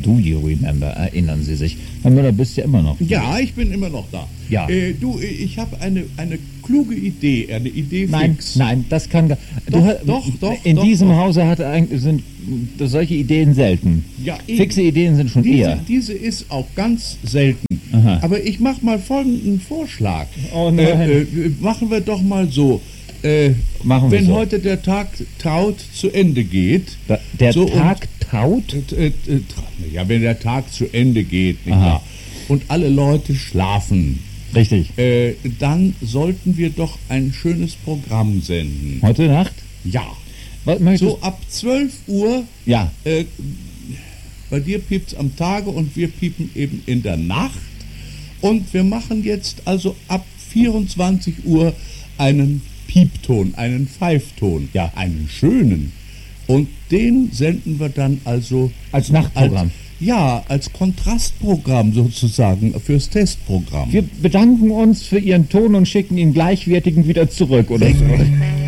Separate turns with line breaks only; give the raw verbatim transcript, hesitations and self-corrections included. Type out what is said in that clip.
Do you remember? Erinnern Sie sich? Herr Müller, bist ja immer noch.
Ja, ich bin immer noch da.
Ja.
Äh, du, ich habe eine, eine kluge Idee, eine Idee
Nein,
fix.
nein, das kann gar.
Doch,
du, hast-
doch, doch,
In
doch,
diesem
doch.
Hause hat eigentlich, sind solche Ideen selten.
Ja, eben.
Fixe Ideen sind schon
Diese,
eher.
diese ist auch ganz selten.
Aha.
Aber ich mache mal folgenden Vorschlag.
Oh nein.
Äh, äh, machen wir doch mal so. Äh,
Machen wir
wenn
so.
heute der Tag taut zu Ende geht.
Da, der
so
Tag taut?
Und, äh, äh, tra- ja, wenn der Tag zu Ende geht, nicht
Aha.
wahr? Und alle Leute schlafen,
Richtig.
äh, dann sollten wir doch ein schönes Programm senden.
Heute Nacht?
Ja.
Was möchtest
So ab zwölf Uhr,
Ja.
äh, bei dir piept's am Tage und wir piepen eben in der Nacht. Und wir machen jetzt also ab vierundzwanzig Uhr einen Piepton, einen Pfeifton,
Ja.
einen schönen. Und den senden wir dann also
Als Nachtprogramm.
Als, ja, als Kontrastprogramm sozusagen fürs Testprogramm.
Wir bedanken uns für Ihren Ton und schicken ihn gleichwertigend wieder zurück, oder so.